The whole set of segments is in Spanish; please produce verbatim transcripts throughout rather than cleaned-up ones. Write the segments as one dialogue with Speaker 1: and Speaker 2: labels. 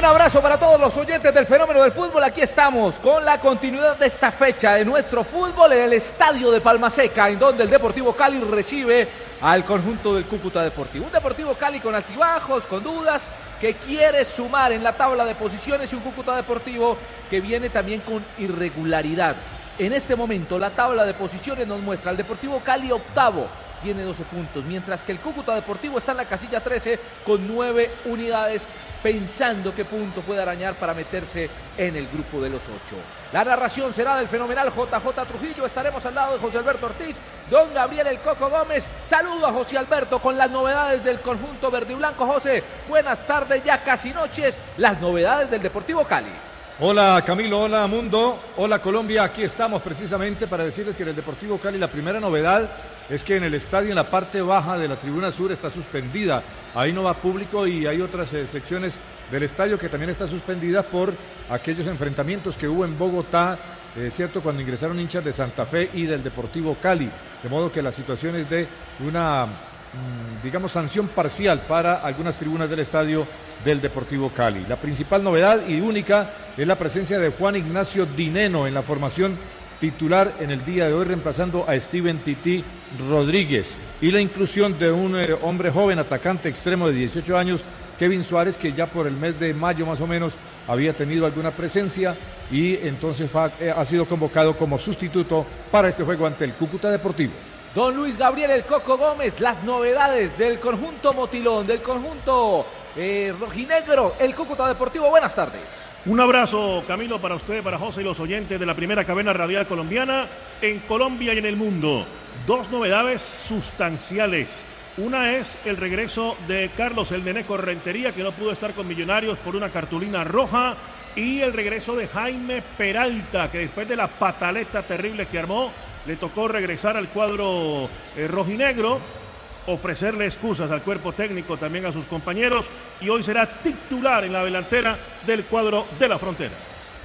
Speaker 1: Un abrazo para todos los oyentes del Fenómeno del Fútbol. Aquí estamos con la continuidad de esta fecha de nuestro fútbol en el estadio de Palma Seca, en donde el Deportivo Cali recibe al conjunto del Cúcuta Deportivo. Un Deportivo Cali con altibajos, con dudas, que quiere sumar en la tabla de posiciones, y un Cúcuta Deportivo que viene también con irregularidad. En este momento la tabla de posiciones nos muestra al Deportivo Cali octavo, tiene doce puntos, mientras que el Cúcuta Deportivo está en la casilla trece con nueve unidades, pensando qué punto puede arañar para meterse en el grupo de los ocho. La narración será del fenomenal J J Trujillo. Estaremos al lado de José Alberto Ortiz, don Gabriel El Coco Gómez. Saludo a José Alberto con las novedades del conjunto verde y blanco. José, buenas tardes, ya casi noches, las novedades del Deportivo Cali.
Speaker 2: Hola Camilo, hola mundo, hola Colombia. Aquí estamos precisamente para decirles que en el Deportivo Cali la primera novedad es que en el estadio, en la parte baja de la tribuna sur, está suspendida. Ahí no va público, y hay otras eh, secciones del estadio que también está suspendida por aquellos enfrentamientos que hubo en Bogotá, eh, cierto, cuando ingresaron hinchas de Santa Fe y del Deportivo Cali. De modo que la situación es de una, mmm, digamos, sanción parcial para algunas tribunas del estadio del Deportivo Cali. La principal novedad y única es la presencia de Juan Ignacio Dineno en la formación titular en el día de hoy, reemplazando a Steven Tití Rodríguez, y la inclusión de un eh, hombre joven, atacante extremo de dieciocho años, Kevin Suárez, que ya por el mes de mayo más o menos había tenido alguna presencia y entonces fa, eh, ha sido convocado como sustituto para este juego ante el Cúcuta Deportivo.
Speaker 1: Don Luis Gabriel El Coco Gómez, las novedades del conjunto motilón, del conjunto eh, rojinegro, el Cúcuta Deportivo. Buenas tardes.
Speaker 3: Un abrazo, Camilo, para usted, para José y los oyentes de la primera cadena radial colombiana en Colombia y en el mundo. Dos novedades sustanciales. Una es el regreso de Carlos El Neneco Rentería, que no pudo estar con Millonarios por una cartulina roja, y el regreso de Jaime Peralta, que después de la pataleta terrible que armó, le tocó regresar al cuadro eh, rojinegro, ofrecerle excusas al cuerpo técnico, también a sus compañeros, y hoy será titular en la delantera del cuadro de la Frontera.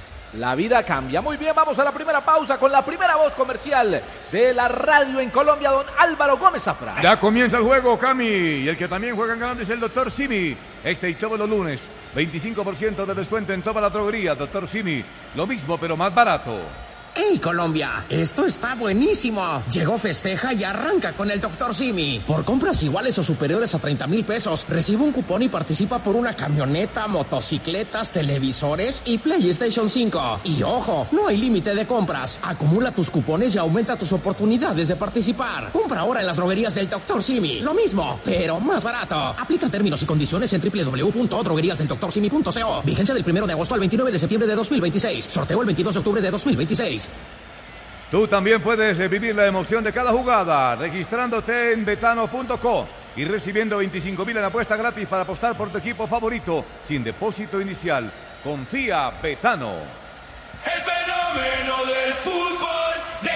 Speaker 1: La vida cambia. Muy bien, vamos a la primera pausa con la primera voz comercial de la radio en Colombia, don Álvaro Gómez Zafra.
Speaker 4: Ya comienza el juego, Cami, y el que también juega en grande es el doctor Simi. Este y todos los lunes, veinticinco por ciento de descuento en toda la droguería. doctor Simi, lo mismo pero más barato.
Speaker 5: ¡Hey Colombia! Esto está buenísimo. Llegó Festeja y arranca con el doctor Simi. Por compras iguales o superiores a treinta mil pesos, recibe un cupón y participa por una camioneta, motocicletas, televisores y PlayStation cinco. Y ojo, no hay límite de compras. Acumula tus cupones y aumenta tus oportunidades de participar. Compra ahora en las droguerías del doctor Simi. Lo mismo, pero más barato. Aplica términos y condiciones en doble u doble u doble u punto droguerías del doctor simi punto co. Vigencia del primero de agosto al veintinueve de septiembre de dos mil veintiséis. Sorteo el veintidós de octubre de dos mil veintiséis.
Speaker 4: Tú también puedes vivir la emoción de cada jugada registrándote en betano punto co y recibiendo veinticinco mil en apuesta gratis para apostar por tu equipo favorito sin depósito inicial. Confía, Betano.
Speaker 6: El fenómeno del fútbol de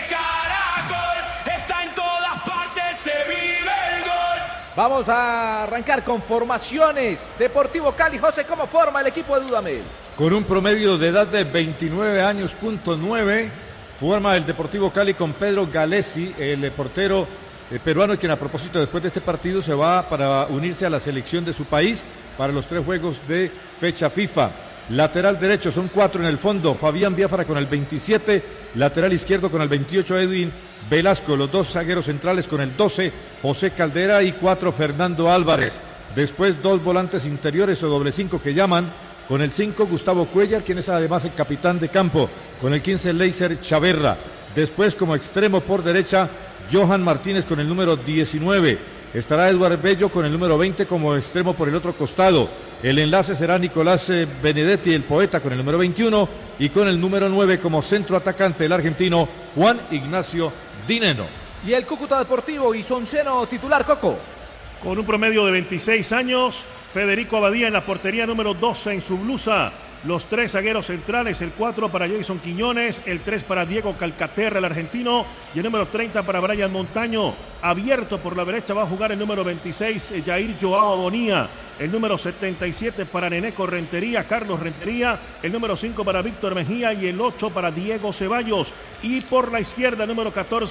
Speaker 6: Caracol está en todas partes, se vive el gol.
Speaker 1: Vamos a arrancar con formaciones. Deportivo Cali. José, ¿cómo forma el equipo de Dudamel?
Speaker 2: Con un promedio de edad de veintinueve años, punto nueve, forma el Deportivo Cali con Pedro Galesi, el portero eh, peruano, quien a propósito después de este partido se va para unirse a la selección de su país para los tres juegos de fecha FIFA. Lateral derecho, son cuatro en el fondo, Fabián Biafara con el veintisiete, lateral izquierdo con el veintiocho, Edwin Velasco, los dos zagueros centrales con el doce, José Caldera, y cuatro, Fernando Álvarez. Después dos volantes interiores o doble cinco que llaman. Con el cinco, Gustavo Cuellar, quien es además el capitán de campo. Con el quince, Leiser Chaverra. Después, como extremo por derecha, Johan Martínez con el número diecinueve. Estará Eduardo Bello con el número veinte como extremo por el otro costado. El enlace será Nicolás Benedetti, el poeta, con el número veintiuno. Y con el número nueve como centro atacante, el argentino Juan Ignacio Dineno.
Speaker 1: Y el Cúcuta Deportivo y su onceno titular, Coco.
Speaker 3: Con un promedio de veintiséis años, Federico Abadía en la portería, número doce en su blusa. Los tres zagueros centrales, el cuatro para Jason Quiñones, el tres para Diego Calcaterra, el argentino, y el número treinta para Brian Montaño. Abierto por la derecha va a jugar el número veintiséis, Jair Joao Bonía. El número setenta y siete para Neneco Rentería, Carlos Rentería. El número cinco para Víctor Mejía y el ocho para Diego Ceballos. Y por la izquierda, el número catorce,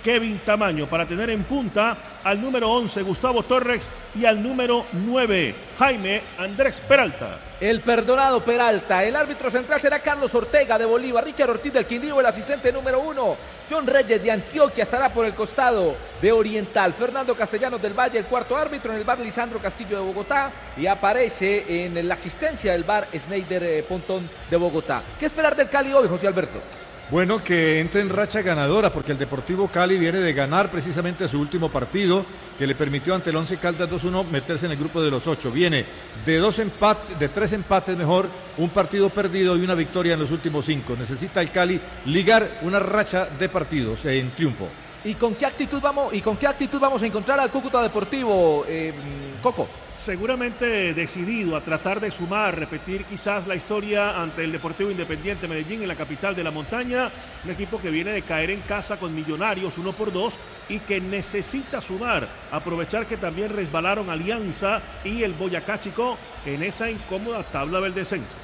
Speaker 3: Kevin Tamaño, para tener en punta al número once, Gustavo Torres, y al número nueve, Jaime Andrés Peralta.
Speaker 1: El perdonado Peralta. El árbitro central será Carlos Ortega de Bolívar, Richard Ortiz del Quindío, el asistente número uno, John Reyes de Antioquia estará por el costado de Oriental, Fernando Castellanos del Valle, el cuarto árbitro. En el bar Lisandro Castillo de Bogotá, y aparece en la asistencia del bar Sneider Pontón de Bogotá. ¿Qué esperar del Cali hoy, José Alberto?
Speaker 2: Bueno, que entre en racha ganadora, porque el Deportivo Cali viene de ganar precisamente su último partido, que le permitió ante el Once Caldas dos uno meterse en el grupo de los ocho. Viene de dos empates, de tres empates mejor, un partido perdido y una victoria en los últimos cinco. Necesita el Cali ligar una racha de partidos en triunfo.
Speaker 1: ¿Y con qué actitud vamos, y con qué actitud vamos a encontrar al Cúcuta Deportivo, eh, Coco?
Speaker 3: Seguramente decidido a tratar de sumar, repetir quizás la historia ante el Deportivo Independiente Medellín en la capital de la montaña, un equipo que viene de caer en casa con Millonarios uno por dos y que necesita sumar, aprovechar que también resbalaron Alianza y el Boyacá Chico en esa incómoda tabla del descenso.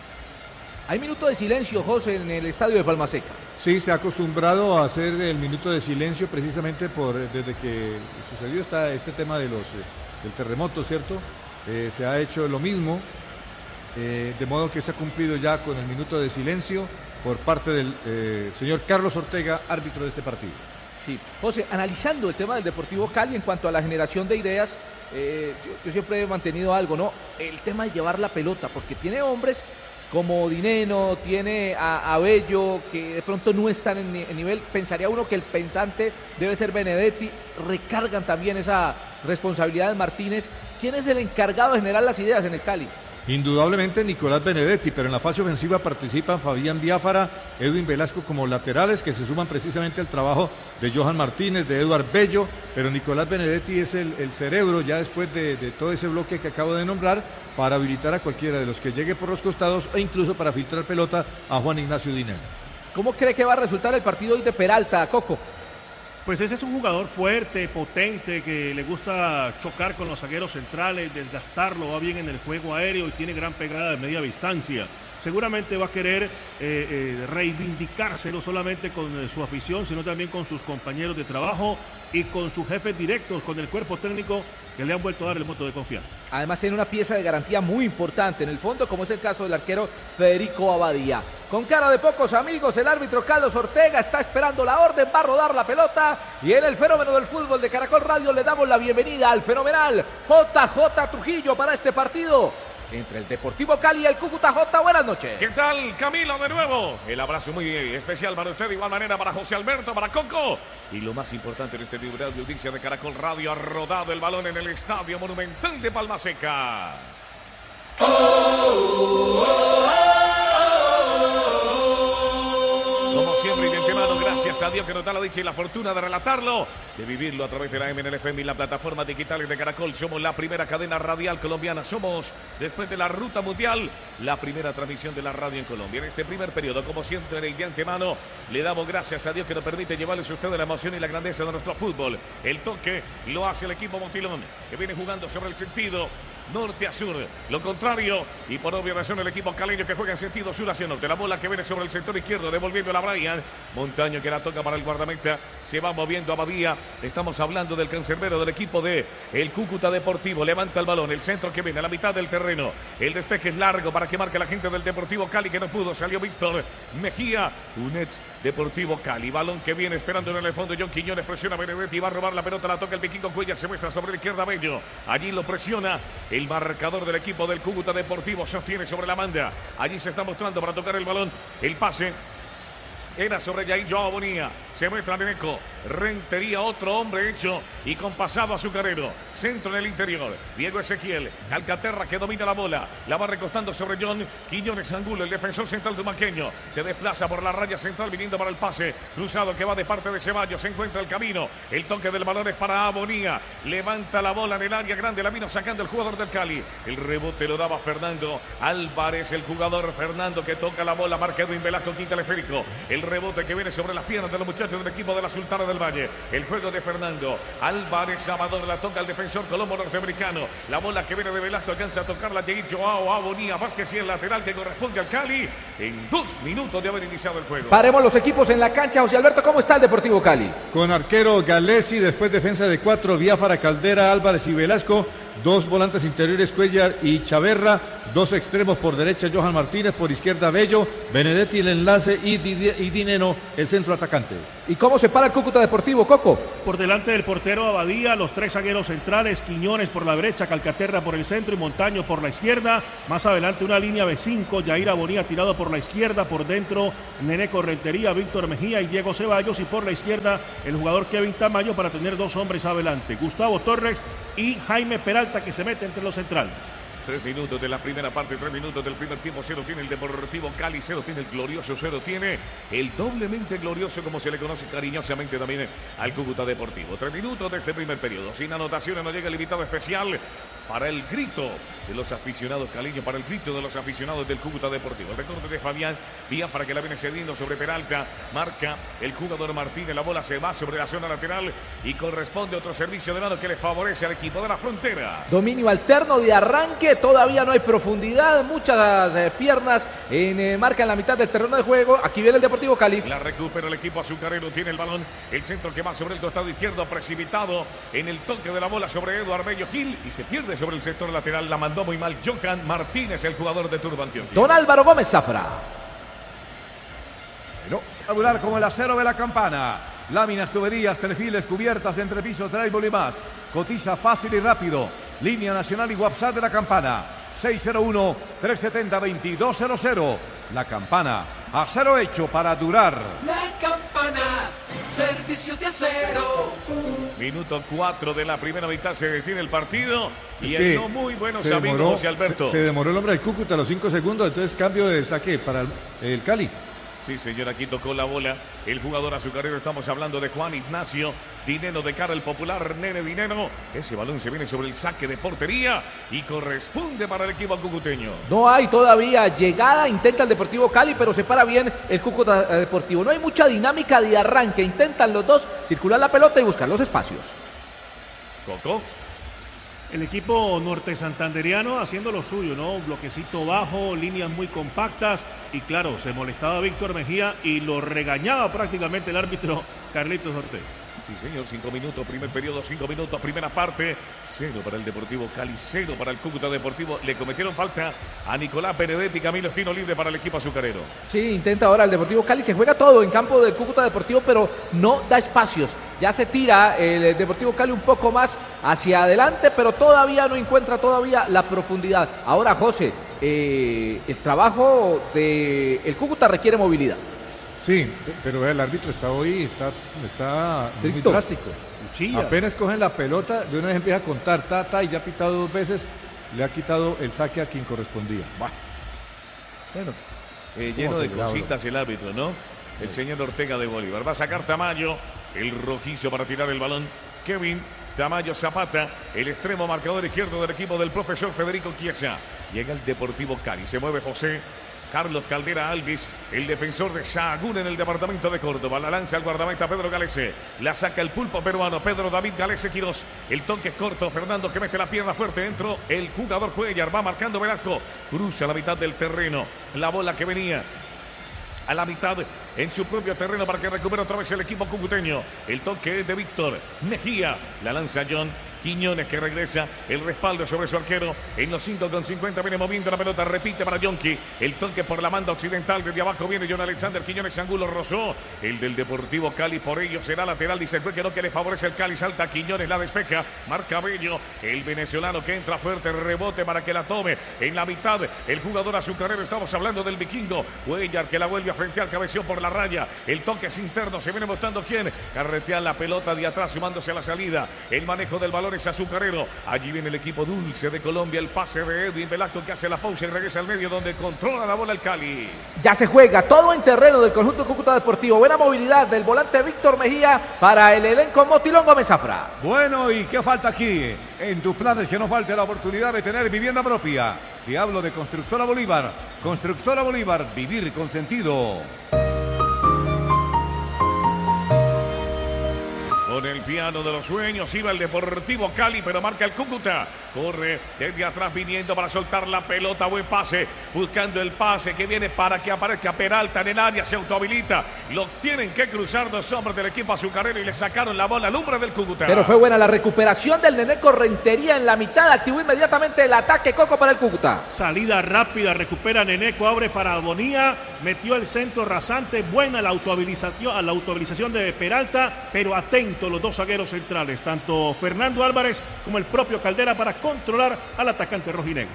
Speaker 1: Hay minuto de silencio, José, en el estadio de Palmaseca.
Speaker 2: Sí, se ha acostumbrado a hacer el minuto de silencio precisamente por desde que sucedió esta, este tema de los, del terremoto, ¿cierto? Eh, se ha hecho lo mismo, eh, de modo que se ha cumplido ya con el minuto de silencio por parte del eh, señor Carlos Ortega, árbitro de este partido.
Speaker 1: Sí, José, analizando el tema del Deportivo Cali en cuanto a la generación de ideas, eh, yo, yo siempre he mantenido algo, ¿no? El tema de llevar la pelota, porque tiene hombres como Dineno, tiene a, a Bello, que de pronto no están en, en nivel. Pensaría uno que el pensante debe ser Benedetti. Recargan también esa responsabilidad de Martínez. ¿Quién es el encargado de generar las ideas en el Cali?
Speaker 2: Indudablemente Nicolás Benedetti, pero en la fase ofensiva participan Fabián Biafara, Edwin Velasco como laterales, que se suman precisamente al trabajo de Johan Martínez, de Eduard Bello, pero Nicolás Benedetti es el, el cerebro ya después de, de todo ese bloque que acabo de nombrar, para habilitar a cualquiera de los que llegue por los costados e incluso para filtrar pelota a Juan Ignacio Dineno.
Speaker 1: ¿Cómo cree que va a resultar el partido hoy de Peralta, Coco?
Speaker 3: Pues ese es un jugador fuerte, potente, que le gusta chocar con los zagueros centrales, desgastarlo, va bien en el juego aéreo y tiene gran pegada de media distancia. Seguramente va a querer eh, eh, reivindicarse no solamente con eh, su afición, sino también con sus compañeros de trabajo y con sus jefes directos, con el cuerpo técnico que le han vuelto a dar el voto de confianza.
Speaker 1: Además tiene una pieza de garantía muy importante en el fondo, como es el caso del arquero Federico Abadía. Con cara de pocos amigos, el árbitro Carlos Ortega está esperando la orden, va a rodar la pelota, y en el fenómeno del fútbol de Caracol Radio le damos la bienvenida al fenomenal J J Trujillo para este partido entre el Deportivo Cali y el Cúcuta. J, buenas noches.
Speaker 7: ¿Qué tal, Camilo, de nuevo? El abrazo muy especial para usted, de igual manera para José Alberto, para Coco. Y lo más importante en este nivel de audiencia de Caracol Radio, ha rodado el balón en el Estadio Monumental de Palmaseca. Oh, oh, oh, oh. Como siempre, y de antemano, gracias a Dios que nos da la dicha y la fortuna de relatarlo, de vivirlo a través de la M N L F M y la plataforma digitales de Caracol. Somos la primera cadena radial colombiana. Somos, después de la ruta mundial, la primera transmisión de la radio en Colombia. En este primer periodo, como siempre, y de antemano, le damos gracias a Dios que nos permite llevarles a ustedes la emoción y la grandeza de nuestro fútbol. El toque lo hace el equipo Montilón, que viene jugando sobre el sentido norte a sur, lo contrario, y por obvia razón el equipo caleño que juega en sentido sur hacia norte. La bola que viene sobre el sector izquierdo, devolviendo a Brian Montaño, que la toca para el guardameta, se va moviendo a Badía. Estamos hablando del cancerbero del equipo de el Cúcuta Deportivo. Levanta el balón, el centro que viene a la mitad del terreno, el despeje es largo para que marque la gente del Deportivo Cali, que no pudo, salió Víctor Mejía. Un ex Deportivo Cali, balón que viene esperando en el fondo. John Quiñones presiona a Benedetti, va a robar la pelota, la toca el Vikingo Cuellar, se muestra sobre la izquierda Bello, allí lo presiona el marcador del equipo del Cúcuta Deportivo, sostiene sobre la banda, allí se está mostrando para tocar el balón, el pase era sobre Jair Joao Bonilla, se muestra Neneco, Rentería, otro hombre hecho y compasado azucarero, centro en el interior, Diego Ezequiel, Alcaterra que domina la bola, la va recostando sobre John Quiñones Angulo, el defensor central tumaqueño, se desplaza por la raya central viniendo para el pase, cruzado que va de parte de Ceballos, se encuentra el camino, el toque del balón es para Bonilla, levanta la bola en el área grande, la vino sacando el jugador del Cali, el rebote lo daba Fernando Álvarez, el jugador Fernando que toca la bola, marca Edwin Velasco, quinta teleférico, el El rebote que viene sobre las piernas de los muchachos del equipo de la Sultana del Valle. El juego de Fernando Álvarez Amador, la toca el defensor colombo norteamericano. La bola que viene de Velasco alcanza a tocarla Jair Joao Abonía Vázquez y el lateral que corresponde al Cali en dos minutos de haber iniciado el juego.
Speaker 1: Paremos los equipos en la cancha. José Alberto, ¿cómo está el Deportivo Cali?
Speaker 2: Con arquero Galesi, después defensa de cuatro, Biafara, Caldera, Álvarez y Velasco. Dos volantes interiores, Cuellar y Chaverra. Dos extremos por derecha, Johan Martínez, por izquierda Bello, Benedetti el enlace y, Didi, y Dineno el centro atacante.
Speaker 1: ¿Y cómo se para el Cúcuta Deportivo, Coco?
Speaker 3: Por delante del portero Abadía, los tres zagueros centrales, Quiñones por la derecha, Calcaterra por el centro y Montaño por la izquierda. Más adelante una línea B cinco, Yair Abonía tirado por la izquierda, por dentro Nené Correntería, Víctor Mejía y Diego Ceballos, y por la izquierda el jugador Kevin Tamayo para tener dos hombres adelante, Gustavo Torres y Jaime Peralta, que se mete entre los centrales.
Speaker 7: Tres minutos de la primera parte, tres minutos del primer tiempo. Cero tiene el Deportivo Cali, cero tiene el glorioso, cero tiene el doblemente glorioso, como se le conoce cariñosamente también al Cúcuta Deportivo. Tres minutos de este primer periodo. Sin anotaciones, no llega el invitado especial para el grito de los aficionados caliños, para el grito de los aficionados del Cúcuta Deportivo. El recorte de Fabián Díaz para que la viene cediendo sobre Peralta. Marca el jugador Martínez. La bola se va sobre la zona lateral y corresponde otro servicio de mano que le favorece al equipo de la Frontera.
Speaker 1: Dominio alterno de arranque. Todavía no hay profundidad, muchas eh, piernas en, eh, marca en la mitad del terreno de juego. Aquí viene el Deportivo Cali.
Speaker 7: La recupera el equipo azucarero, tiene el balón, el centro que va sobre el costado izquierdo, precipitado en el toque de la bola sobre Eduardo Bello Gil y se pierde sobre el sector lateral. La mandó muy mal Jocan Martínez, el jugador de Turbo Antioquia.
Speaker 1: Don Álvaro Gómez Zafra.
Speaker 4: Bueno, hablar como el acero de la campana. Láminas, tuberías, perfiles, cubiertas, entrepisos, drywall y más. Cotiza fácil y rápido. Línea nacional y WhatsApp de la campana. seis cero uno, tres siete cero, dos dos cero cero. La Campana, acero hecho para durar.
Speaker 6: La Campana, servicio de acero.
Speaker 7: Minuto cuatro de la primera mitad, se detiene el partido.
Speaker 2: Es
Speaker 7: y
Speaker 2: que
Speaker 7: el no muy buenos
Speaker 2: se
Speaker 7: amigos
Speaker 2: demoró,
Speaker 7: José Alberto.
Speaker 2: Se, se demoró el hombre del Cúcuta a los cinco segundos, entonces cambio de saque para el, el Cali.
Speaker 7: Sí, señor, aquí tocó la bola el jugador azucarero. Estamos hablando de Juan Ignacio Dineno, de cara al popular Nene Dineno. Ese balón se viene sobre el saque de portería y corresponde para el equipo cucuteño.
Speaker 1: No hay todavía llegada, intenta el Deportivo Cali, pero se para bien el Cúcuta Deportivo. No hay mucha dinámica de arranque, intentan los dos circular la pelota y buscar los espacios.
Speaker 7: Coco.
Speaker 3: El equipo norte santanderiano haciendo lo suyo, ¿no? Un bloquecito bajo, líneas muy compactas y claro, se molestaba Víctor Mejía y lo regañaba prácticamente el árbitro Carlitos Ortega.
Speaker 7: Sí, señor, cinco minutos, primer periodo, cinco minutos, primera parte, cero para el Deportivo Cali, cero para el Cúcuta Deportivo. Le cometieron falta a Nicolás Benedetti, Camilo Estino libre para el equipo azucarero.
Speaker 1: Sí, intenta ahora el Deportivo Cali, se juega todo en campo del Cúcuta Deportivo, pero no da espacios. Ya se tira el Deportivo Cali un poco más hacia adelante, pero todavía no encuentra todavía la profundidad. Ahora, José, eh, el trabajo del Cúcuta requiere movilidad.
Speaker 2: Sí, pero el árbitro está hoy, está, está muy
Speaker 1: Estricto.
Speaker 2: drástico.
Speaker 3: Cuchilla.
Speaker 2: Apenas cogen la pelota, de una vez empieza a contar, ta, ta, y ya ha pitado dos veces, le ha quitado el saque a quien correspondía. Bah.
Speaker 7: Bueno, eh, lleno de
Speaker 2: acelerado,
Speaker 7: cositas el árbitro, ¿no? El señor Ortega de Bolívar. Va a sacar Tamayo, el rojizo para tirar el balón. Kevin Tamayo Zapata, el extremo marcador izquierdo del equipo del profesor Federico Chiesa. Llega el Deportivo Cali, se mueve José Carlos Caldera Alvis, el defensor de Sahagún en el departamento de Córdoba. La lanza al guardameta Pedro Galese. La saca el pulpo peruano Pedro David Galese Quirós. El toque corto, Fernando que mete la pierna fuerte dentro. El jugador Cuellar va marcando Velasco. Cruza la mitad del terreno. La bola que venía a la mitad en su propio terreno para que recupere otra vez el equipo cucuteño. El toque es de Víctor Mejía. La lanza John Quiñones que regresa, el respaldo sobre su arquero. En los cinco con cincuenta viene moviendo la pelota, repite para Yonki. El toque por la banda occidental, desde abajo viene John Alexander Quiñones, Angulo Rosó. El del Deportivo Cali, por ello será lateral, dice el juez que no, que le favorece el Cali. Salta Quiñones, la despeja, marca Bello, el venezolano que entra fuerte, rebote para que la tome. En la mitad, el jugador azucarero, estamos hablando del vikingo Cuellar que la vuelve a frentear, cabeció por la raya. El toque es interno, se viene mostrando quién. Carretea la pelota de atrás, sumándose a la salida. El manejo del balón es azucarero. Allí viene el equipo dulce de Colombia, el pase de Edwin Velasco que hace la pausa y regresa al medio donde controla la bola el Cali.
Speaker 1: Ya se juega todo en terreno del conjunto Cúcuta Deportivo. Buena movilidad del volante Víctor Mejía para el elenco Motilón Gómez Zafra.
Speaker 4: Bueno, ¿y qué falta aquí? En tus planes que no falte la oportunidad de tener vivienda propia. Te hablo de Constructora Bolívar. Constructora Bolívar, vivir con sentido.
Speaker 7: con el piano de los sueños. Iba el Deportivo Cali, pero marca el Cúcuta. Corre desde atrás viniendo para soltar la pelota. Buen pase, buscando el pase que viene para que aparezca Peralta en el área. Se autohabilita. Lo tienen que cruzar dos hombres del equipo azucarero y le sacaron la bola al hombre del Cúcuta.
Speaker 1: Pero fue buena la recuperación del Neneco Rentería en la mitad. Activó inmediatamente el ataque Coco para el Cúcuta.
Speaker 3: Salida rápida, recupera Neneco, abre para Bonía, metió el centro rasante. Buena la autohabilización, la autohabilización de Peralta, pero atento los dos zagueros centrales, tanto Fernando Álvarez como el propio Caldera, para controlar al atacante rojinegro.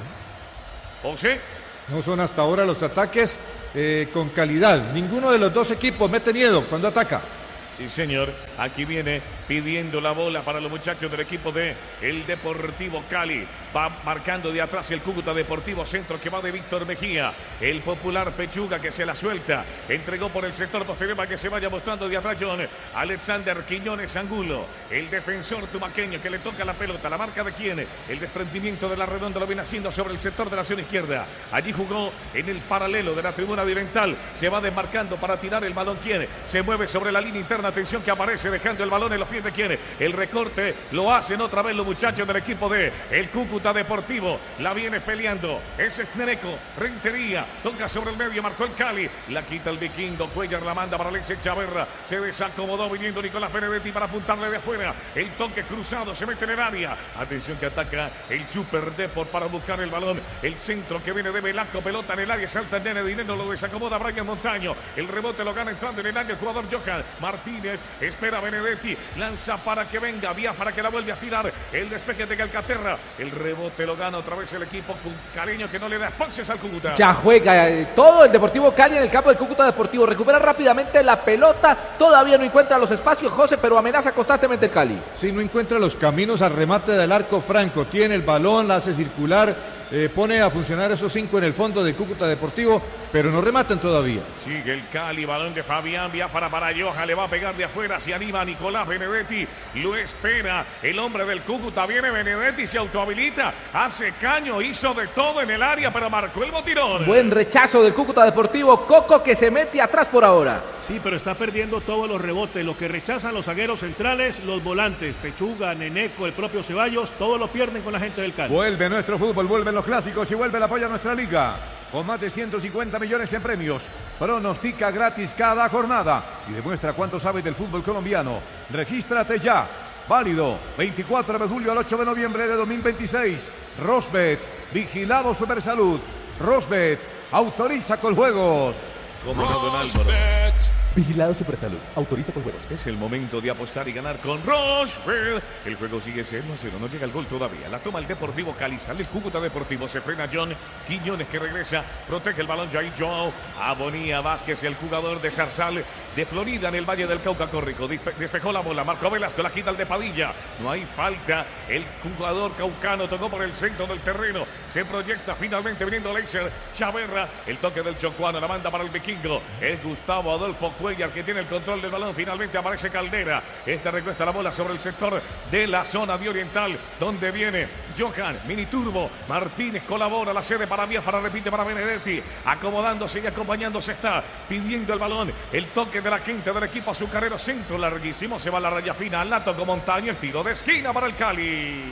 Speaker 7: José.
Speaker 2: No son hasta ahora los ataques eh, con calidad. Ninguno de los dos equipos mete miedo cuando ataca.
Speaker 7: Sí, señor. Aquí viene pidiendo la bola para los muchachos del equipo de el Deportivo Cali. Va marcando de atrás el Cúcuta Deportivo Centro, que va de Víctor Mejía. El popular Pechuga, que se la suelta. Entregó por el sector posterior para que se vaya mostrando de atrás John Alexander Quiñones Angulo. El defensor tumaqueño que le toca la pelota. ¿La marca de quién? El desprendimiento de la redonda lo viene haciendo sobre el sector de la zona izquierda. Allí jugó en el paralelo de la tribuna oriental. Se va desmarcando para tirar el balón. ¿Quién? Se mueve sobre la línea interna. Atención que aparece dejando el balón en los pies de quién. El recorte lo hacen otra vez los muchachos del equipo de el Cúcuta Deportivo. La viene peleando. Ese es Neneco Rentería. Toca sobre el medio. Marcó el Cali. La quita el vikingo. Cuellar la manda para Alexis Chaverra. Se desacomodó viniendo Nicolás Benedetti para apuntarle de afuera. El toque cruzado. Se mete en el área. Atención que ataca el Super Deport para buscar el balón. El centro que viene de Velasco. Pelota en el área. Salta el nene Dinero. Lo desacomoda Brian Montaño. El rebote lo gana entrando en el área el jugador Johan Martínez. Espera Benedetti, lanza para que venga Biafara, que la vuelve a tirar. El despeje de Calcaterra, el rebote lo gana otra vez el equipo caleño, que no le da espacios al Cúcuta.
Speaker 1: Ya juega eh, todo el Deportivo Cali en el campo del Cúcuta Deportivo. Recupera rápidamente la pelota. Todavía no encuentra los espacios, José, pero amenaza constantemente el Cali.
Speaker 2: Sí, no encuentra los caminos al remate del arco franco. Tiene el balón, la hace circular. Eh, pone a funcionar esos cinco en el fondo del Cúcuta Deportivo, pero no rematan todavía.
Speaker 7: Sigue el Cali, balón de Fabián Biafara para Johan, le va a pegar de afuera, se anima Nicolás Benedetti, lo espera el hombre del Cúcuta, viene Benedetti, se autohabilita, hace caño, hizo de todo en el área, pero marcó el botirón.
Speaker 1: Buen rechazo del Cúcuta Deportivo, Coco, que se mete atrás por ahora.
Speaker 3: Sí, pero está perdiendo todos los rebotes, lo que rechazan los zagueros centrales, los volantes, Pechuga, Neneco, el propio Ceballos, todos lo pierden con la gente del Cali.
Speaker 4: Vuelve nuestro fútbol, vuelve los clásicos y vuelve el apoyo a nuestra liga. Con más de ciento cincuenta millones en premios. Pronostica gratis cada jornada y demuestra cuánto sabes del fútbol colombiano. Regístrate ya. Válido veinticuatro de julio al ocho de noviembre de dos mil veintiséis. Rosbet, vigilado Supersalud. Rosbet, autoriza con juegos.
Speaker 7: Como no, don Álvaro.
Speaker 8: Vigilado Supersalud. Autoriza con juegos.
Speaker 7: Es el momento de apostar y ganar con Rochefort. El juego sigue cero a cero. No llega el gol todavía. La toma el Deportivo Cali. Sale el Cúcuta Deportivo. Se frena John Quiñones, que regresa. Protege el balón Jair Joao. Abonía Vázquez, el jugador de Zarzal de Florida en el Valle del Cauca Córrico. Despe despejó la bola. Marcó Velasco. La quita el de Padilla. No hay falta. El jugador caucano tocó por el centro del terreno. Se proyecta finalmente viniendo Leiser Chaverra. El toque del chocuano. La manda para el vikingo. Es Gustavo Adolfo Cuellar, que tiene el control del balón. Finalmente aparece Caldera. Esta recuesta la bola sobre el sector de la zona de oriental, donde viene Johan Miniturbo. Martínez colabora, la sede para Biafara, repite para Benedetti, acomodándose y acompañándose está, pidiendo el balón. El toque de la quinta del equipo azucarero, centro larguísimo, se va a la raya final, la tocó Montaño, el tiro de esquina para el Cali.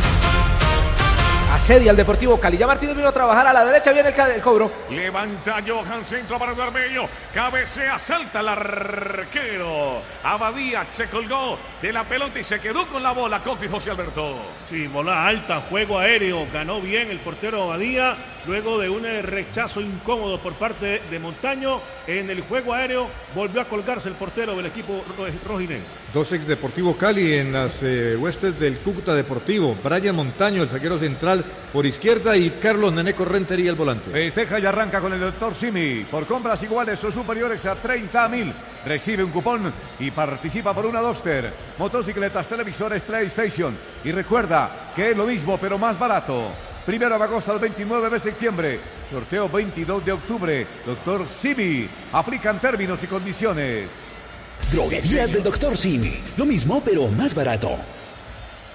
Speaker 1: Asedia al Deportivo Cali. Ya Martínez vino a trabajar a la derecha. Viene el, el cobro.
Speaker 7: Levanta Johan, centro para el Armeño. Cabecea, salta el arquero. Abadía se colgó de la pelota y se quedó con la bola. Coco y José Alberto.
Speaker 3: Sí, bola alta, juego aéreo. Ganó bien el portero Abadía. Luego de un rechazo incómodo por parte de Montaño en el juego aéreo, volvió a colgarse el portero del equipo rojinegro.
Speaker 2: Dos ex Deportivo Cali en las eh, huestes del Cúcuta Deportivo. Brian Montaño, el zaguero central, por izquierda, y Carlos Neneco Rentería, el volante.
Speaker 4: Festeja y arranca con el doctor Simi. Por compras iguales o superiores a treinta mil, recibe un cupón y participa por una Duster, motocicletas, televisores, PlayStation. Y recuerda que es lo mismo pero más barato. Primero de agosto al veintinueve de septiembre. Sorteo veintidós de octubre. Doctor Simi. Aplican términos y condiciones.
Speaker 8: Droguerías del doctor Simi. Lo mismo, pero más barato.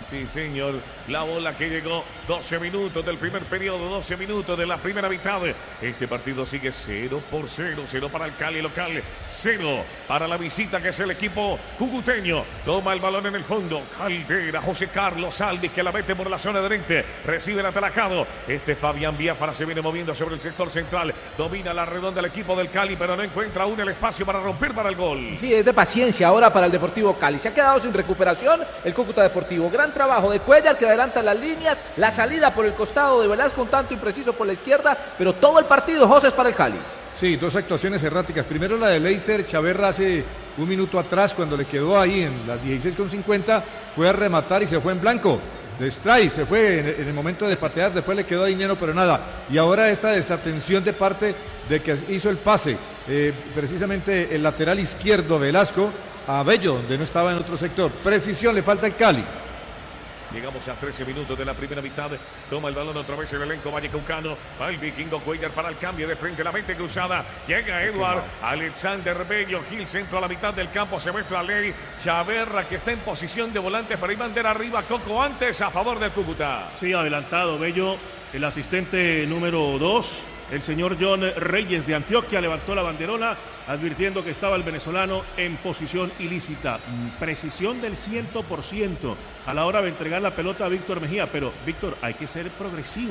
Speaker 7: Sí, señor. La bola que llegó. doce minutos del primer periodo, doce minutos de la primera mitad. Este partido sigue cero por cero. cero para el Cali local. cero para la visita, que es el equipo cucuteño. Toma el balón en el fondo. Caldera, José Carlos Alvis, que la mete por la zona derecha. Recibe el atracado. Este Fabián Biafara se viene moviendo sobre el sector central. Domina la redonda el equipo del Cali, pero no encuentra aún el espacio para romper para el gol.
Speaker 1: Sí, es de paciencia ahora para el Deportivo Cali. Se ha quedado sin recuperación el Cúcuta Deportivo. Gran trabajo de Cuellar, que adelanta las líneas. La salida por el costado de Velasco, un tanto impreciso por la izquierda, pero todo el partido, José, es para el Cali.
Speaker 2: Sí, dos actuaciones erráticas. Primero la de Leiser Chaverra hace un minuto atrás, cuando le quedó ahí en las dieciséis con cincuenta, fue a rematar y se fue en blanco. De strike, se fue en, en el momento de patear, después le quedó a dinero, pero nada. Y ahora esta desatención de parte de que hizo el pase, eh, precisamente el lateral izquierdo Velasco a Bello, donde no estaba en otro sector. Precisión le falta al Cali.
Speaker 7: Llegamos a trece minutos de la primera mitad. Toma el balón otra vez el elenco vallecaucano. Va el vikingo Cuellar para el cambio de frente. La mente cruzada. Llega Eduard. Alexander Bello. Gil centro a la mitad del campo. Se muestra Ley. Chaverra, que está en posición de volante para ir bandera arriba. Coco antes a favor de Cúcuta.
Speaker 3: Sí, adelantado Bello. El asistente número dos, el señor John Reyes de Antioquia, levantó la banderola advirtiendo que estaba el venezolano en posición ilícita. Precisión del cien por ciento a la hora de entregar la pelota a Víctor Mejía. Pero, Víctor, hay que ser progresivo.